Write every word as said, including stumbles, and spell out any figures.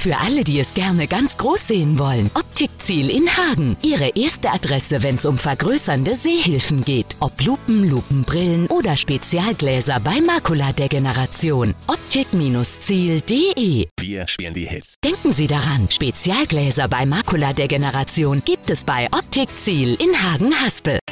Für alle, die es gerne ganz groß sehen wollen. Optikziel in Hagen. Ihre erste Adresse, wenn es um vergrößernde Sehhilfen geht. Ob Lupen, Lupenbrillen oder Spezialgläser bei Makuladegeneration. Optik-Ziel punkt de. Wir spielen die Hits. Denken Sie daran, Spezialgläser bei Makuladegeneration gibt es bei Optikziel in Hagen-Haspel.